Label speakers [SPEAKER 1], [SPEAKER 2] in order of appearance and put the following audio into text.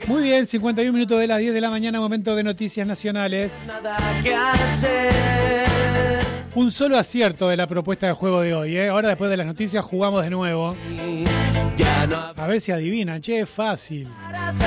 [SPEAKER 1] Muy bien, 51 minutos de las 10 de la mañana, momento de noticias nacionales. Un solo acierto de la propuesta de juego de hoy, ¿eh? Ahora después de las noticias jugamos de nuevo. A ver si adivinan, che, es fácil.